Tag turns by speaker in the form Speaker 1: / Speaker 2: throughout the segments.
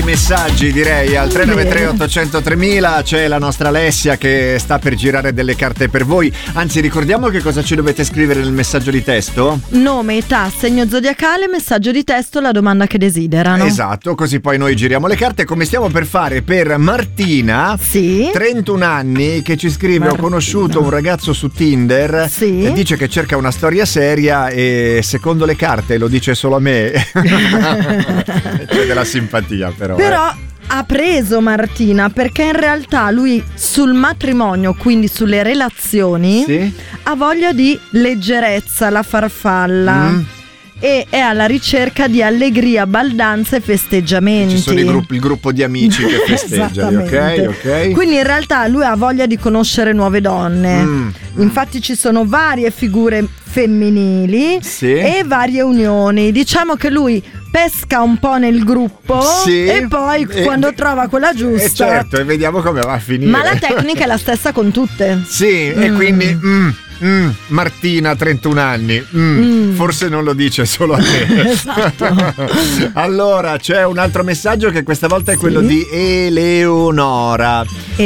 Speaker 1: di messaggi, direi, al 393 800 3000. C'è la nostra Alessia che sta per girare delle carte per voi. Anzi, ricordiamo che cosa ci dovete scrivere nel messaggio di testo?
Speaker 2: Nome, età, segno zodiacale, messaggio di testo, la domanda che desiderano.
Speaker 1: Esatto, così poi noi giriamo le carte, come stiamo per fare per Martina,
Speaker 2: sì,
Speaker 1: 31 anni, che ci scrive: ho conosciuto un ragazzo su Tinder,
Speaker 2: sì,
Speaker 1: e dice che cerca una storia seria e secondo le carte lo dice solo a me. C'è della simpatia però.
Speaker 2: Ha preso Martina, perché in realtà lui sul matrimonio, quindi sulle relazioni, sì, ha voglia di leggerezza, la farfalla. E è alla ricerca di allegria, baldanza e festeggiamenti.
Speaker 1: Ci sono il gruppo di amici che festeggiano, ok?
Speaker 2: Quindi in realtà lui ha voglia di conoscere nuove donne. Infatti ci sono varie figure femminili, sì, e varie unioni. Diciamo che lui pesca un po' nel gruppo, sì, e poi quando trova quella giusta,
Speaker 1: certo, e vediamo come va a finire.
Speaker 2: Ma la tecnica è la stessa con tutte.
Speaker 1: Sì, e quindi Martina, 31 anni, forse non lo dice solo a te.
Speaker 2: Esatto.
Speaker 1: Allora c'è un altro messaggio che questa volta è quello di Eleonora,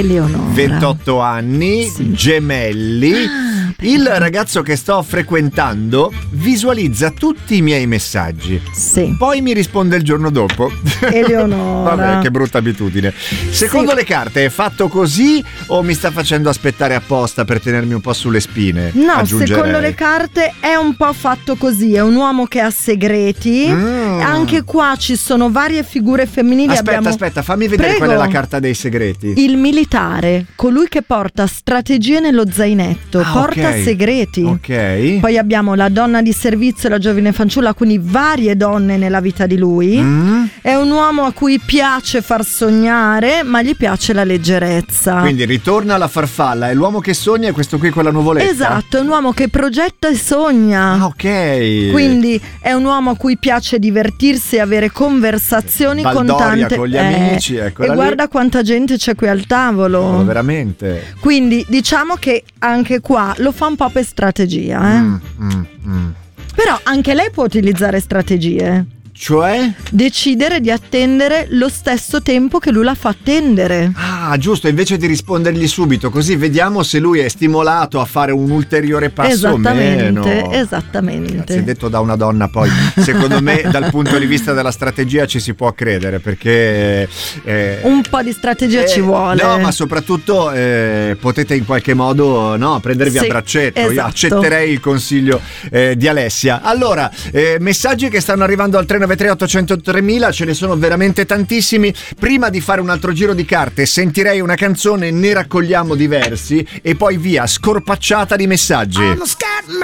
Speaker 1: 28 anni, sì, gemelli. Il ragazzo che sto frequentando visualizza tutti i miei messaggi, sì, poi mi risponde il giorno dopo.
Speaker 2: Eleonora.
Speaker 1: Vabbè, che brutta abitudine. Secondo le carte è fatto così o mi sta facendo aspettare apposta per tenermi un po' sulle spine?
Speaker 2: No, secondo le carte è un po' fatto così. È un uomo che ha segreti. Anche qua ci sono varie figure femminili.
Speaker 1: Aspetta, fammi vedere qual è la carta dei segreti.
Speaker 2: Il militare, colui che porta strategie nello zainetto, porta segreti.
Speaker 1: Ok.
Speaker 2: Poi abbiamo la donna di servizio, la giovane fanciulla, quindi varie donne nella vita di lui. È un uomo a cui piace far sognare, ma gli piace la leggerezza.
Speaker 1: Quindi ritorna alla farfalla, è l'uomo che sogna e questo qui con la nuvoletta.
Speaker 2: Esatto, è un uomo che progetta e sogna.
Speaker 1: Ok.
Speaker 2: Quindi è un uomo a cui piace divertirsi e avere conversazioni
Speaker 1: Baldoria
Speaker 2: con
Speaker 1: gli amici, eccola
Speaker 2: e guarda quanta gente c'è qui al tavolo.
Speaker 1: Oh, veramente.
Speaker 2: Quindi diciamo che anche qua lo fa un po' per strategia, Però anche lei può utilizzare strategie.
Speaker 1: Cioè?
Speaker 2: Decidere di attendere lo stesso tempo che lui la fa attendere.
Speaker 1: Ah, giusto, invece di rispondergli subito, così vediamo se lui è stimolato a fare un ulteriore passo o meno.
Speaker 2: Esattamente.
Speaker 1: Grazie, detto da una donna, poi secondo me dal punto di vista della strategia ci si può credere, perché
Speaker 2: un po' di strategia ci vuole.
Speaker 1: No, ma soprattutto potete in qualche modo prendervi a braccetto.
Speaker 2: Esatto.
Speaker 1: Io accetterei il consiglio di Alessia. Allora, messaggi che stanno arrivando al 393 800 3000, ce ne sono veramente tantissimi. Prima di fare un altro giro di carte sentirei una canzone, ne raccogliamo diversi e poi via, scorpacciata di messaggi.